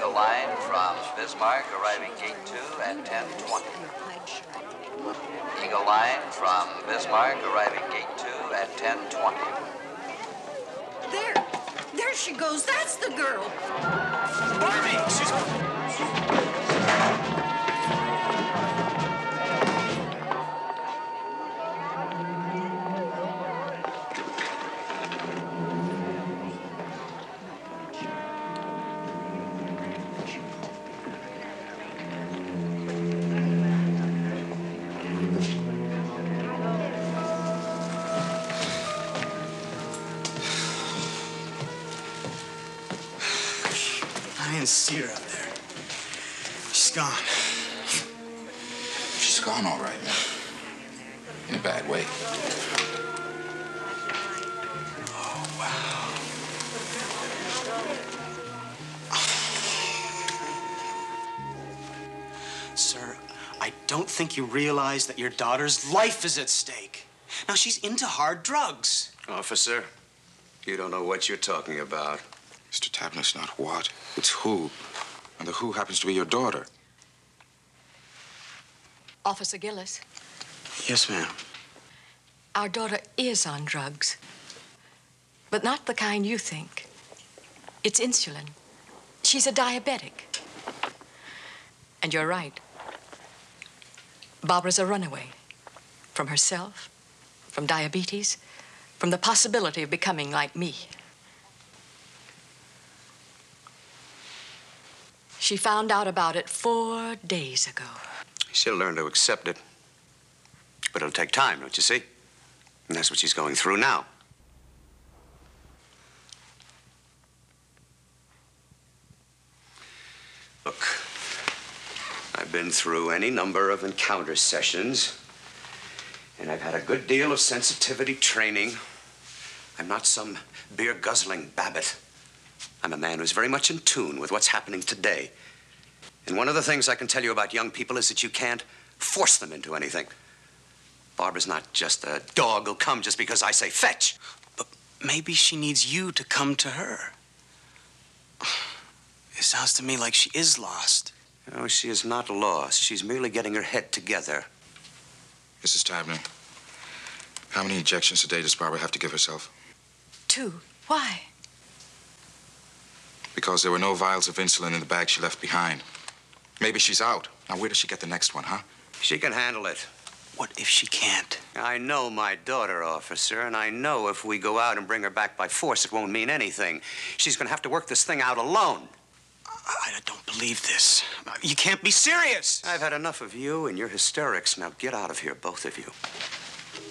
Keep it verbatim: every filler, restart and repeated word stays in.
Eagle Line from Bismarck arriving gate two at ten twenty. Eagle Line from Bismarck arriving gate two at ten twenty. There! There she goes. That's the girl. Barbie! She's... I didn't see her out there. She's gone. She's gone all right, man. In a bad way. Oh, wow. Sir, I don't think you realize that your daughter's life is at stake. Now, she's into hard drugs. Officer, you don't know what you're talking about. Mister Tabner, it's not what, it's who. And the who happens to be your daughter. Officer Gillis, Yes, ma'am. our daughter is on drugs, but not the kind you think. It's insulin. She's a diabetic. And you're right. Barbara's a runaway from herself, from diabetes, from the possibility of becoming like me. She found out about it four days ago. She'll learn to accept it. But it'll take time, don't you see? And that's what she's going through now. Look, I've been through any number of encounter sessions, and I've had a good deal of sensitivity training. I'm not some beer-guzzling Babbitt. I'm a man who's very much in tune with what's happening today. And one of the things I can tell you about young people is that you can't force them into anything. Barbara's not just a dog who'll come just because I say fetch. But maybe she needs you to come to her. It sounds to me like she is lost. No, she is not lost. She's merely getting her head together. Missus Tabner, how many injections a day does Barbara have to give herself? Two. Why? Because there were no vials of insulin in the bag she left behind. Maybe she's out. Now, where does she get the next one, huh? She can handle it. What if she can't? I know my daughter, officer, and I know if we go out and bring her back by force, it won't mean anything. She's going to have to work this thing out alone. I, I don't believe this. You can't be serious. I've had enough of you and your hysterics. Now get out of here, both of you.